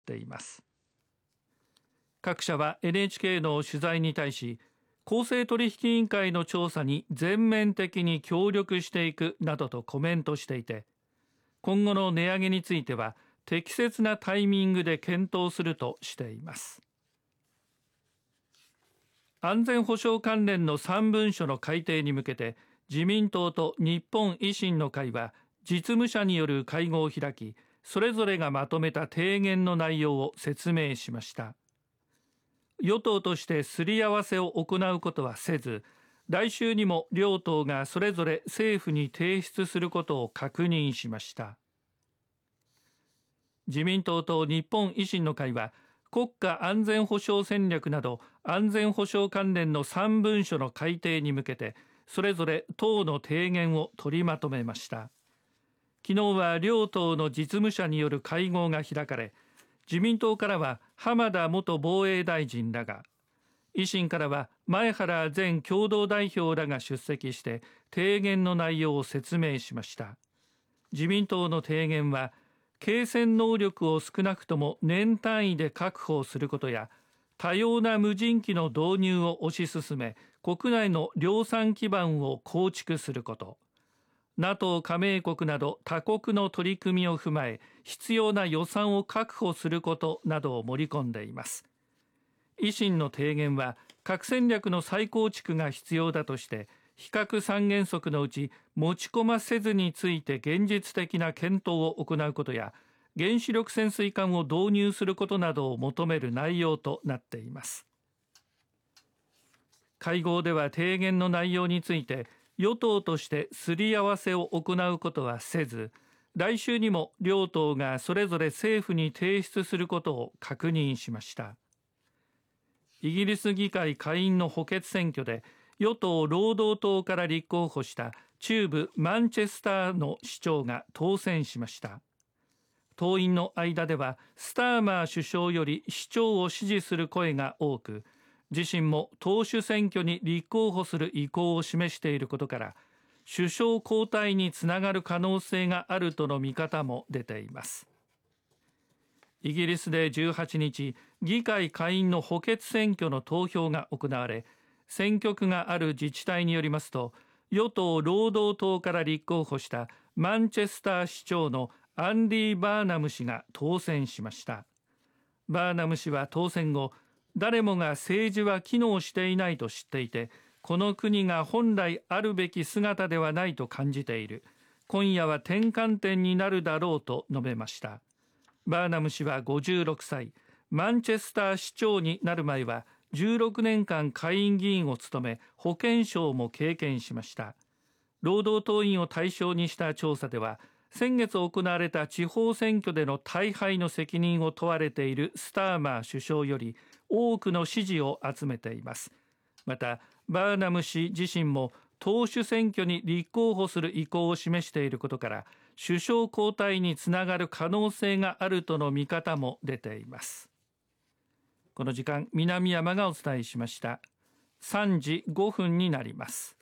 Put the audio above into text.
っています。各社は NHK の取材に対し、公正取引委員会の調査に全面的に協力していくなどとコメントしていて、今後の値上げについては適切なタイミングで検討するとしています。安全保障関連の3文書の改定に向けて、自民党と日本維新の会は実務者による会合を開き、それぞれがまとめた提言の内容を説明しました。与党としてすり合わせを行うことはせず、来週にも両党がそれぞれ政府に提出することを確認しました。自民党と日本維新の会は、国家安全保障戦略など安全保障関連の3文書の改定に向けて、それぞれ党の提言を取りまとめました。昨日は両党の実務者による会合が開かれ、自民党からは浜田元防衛大臣らが、維新からは前原前共同代表らが出席して提言の内容を説明しました。自民党の提言は、継戦能力を少なくとも年単位で確保することや、多様な無人機の導入を推し進め、国内の量産基盤を構築すること、NATO 加盟国など他国の取り組みを踏まえ、必要な予算を確保することなどを盛り込んでいます。維新の提言は、核戦略の再構築が必要だとして、非核三原則のうち持ち込ませずについて現実的な検討を行うことや、原子力潜水艦を導入することなどを求める内容となっています。会合では提言の内容について、与党としてすり合わせを行うことはせず、来週にも両党がそれぞれ政府に提出することを確認しました。イギリス議会下院の補欠選挙で、与党労働党から立候補した中部マンチェスターの市長が当選しました。党員の間ではスターマー首相より市長を支持する声が多く、自身も党首選挙に立候補する意向を示していることから、首相交代につながる可能性があるとの見方も出ています。イギリスで18日、議会下院の補欠選挙の投票が行われ、選挙区がある自治体によりますと、与党労働党から立候補したマンチェスター市長のアンディ・バーナム氏が当選しました。バーナム氏は当選後、誰もが政治は機能していないと知っていて、この国が本来あるべき姿ではないと感じている。今夜は転換点になるだろうと述べました。バーナム氏は56歳、マンチェスター市長になる前は16年間下院議員を務め、保健省も経験しました。労働党員を対象にした調査では、先月行われた地方選挙での大敗の責任を問われているスターマー首相より多くの支持を集めています。また、バーナム氏自身も党首選挙に立候補する意向を示していることから、首相交代につながる可能性があるとの見方も出ています。この時間、南山がお伝えしました。3時5分になります。